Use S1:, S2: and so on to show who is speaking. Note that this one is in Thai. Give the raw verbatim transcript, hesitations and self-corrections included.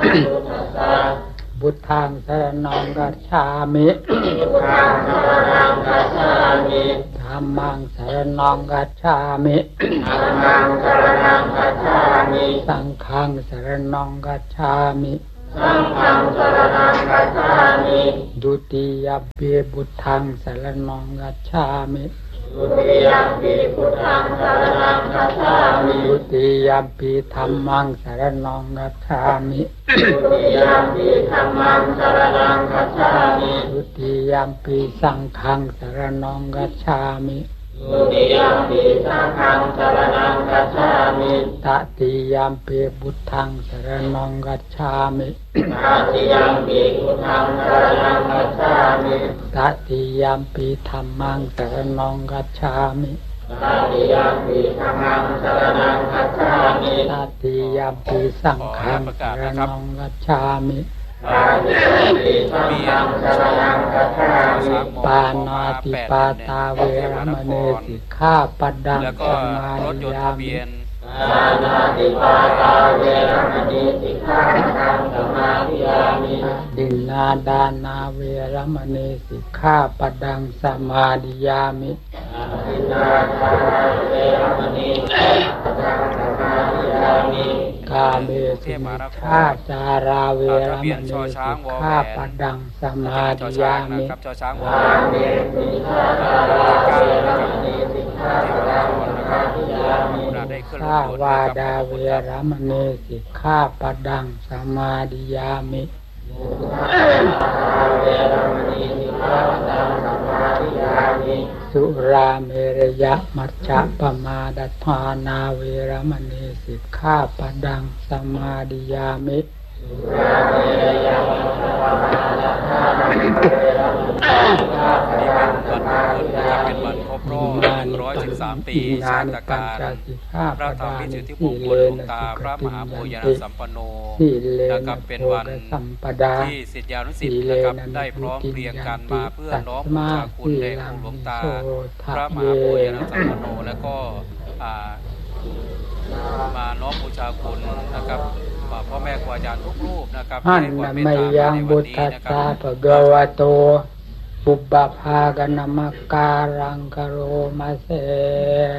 S1: พุทธังสรณังกัจฉามิธัมมังสรณังกัจฉามิสังฆังสรณังกัจฉามิดุติยัมปิพุทธังสรณังกัจฉามิดุติยัมปิพุทธังสรณังกัจฉามิดุติยัมปิธัมมังสรณังกัจฉามิดุติยัมปิธัมมังสรณังกัจฉามิดุติยัมปิสังฆังสรณังกัจฉามิดุติยัมปิสังฆังสรณังกัจฉามิตติยัมปิพุทธังสรณังกัจฉามิตติยัมปิพุทธังสรณังกัจฉามิตติยัมปิธัมมังสรณังกัจฉามิตติยัมปิธัมมังสรณังกัจฉามิตติยัมปิสังฆังสรณังกัจฉามิปานาติปาตาเวรมณีสิกขาปัดดังสมาธิยามิปานาติปาตาเวรมณีสิกขาปัดดังสมาธิยามิดินนาดานาเวรมณีสิกขาปัดดังสมาธิยามิดินนาดานาเวรมณีสิกขาปัดดังสมาธิยามิกาเมสุมิชฌาจาราเวรมณีสิกขาปัดดังสมาธิยามิกาเมสุมิชฌาจาราเวรมณีสิกขาปัดดังสมาธิยามิสาวาดาเวรมณีสิกขาปัดดังสมาธิยามิสุราเมรยะมัจจปมาดัฏฐานาเวรมณีสิกขาปัดดังสมาธิยามิสุราเมรยะมัจจปมาดัฏฐานาเวรมณีสิกขาปัดดังสมาธิยามิเป็นวันครบรอบหนึ่งร้อยสิบสามปีชาตการพระธรรมวิจิตรภูมิหลวงตาพระมหาโพธิญาณสัมปันโนนะครับเป็นวันที่ศิษยานุศิษย์นะครับได้พร้อมเพรียงกันมาเพื่อน้อมบูชาคุณแด่องค์หลวงตาพระมหาโพธิญาณสัมปันโนแล้วก็มาน้อมบูชาคุณนะครับพ่อแม่ครูอาจารย์ทุกรูปนะครับให้ความเมตตาในวันนี้นะครับภะคะวะโตปุบปภาคณมักการังกโรมาเส